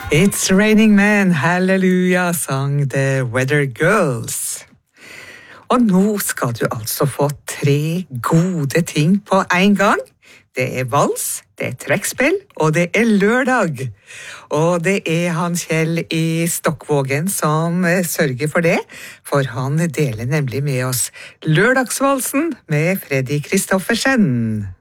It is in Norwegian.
It's Raining Men, halleluja, sang The Weather Girls. Og nå skal du altså få 3 gode ting på en gang. Det vals, det trekkspill, og det lørdag. Og det han Kjell i Stokkvågen som sørger for det, for han deler nemlig med oss lørdagsvalsen med Freddy Kristoffersen.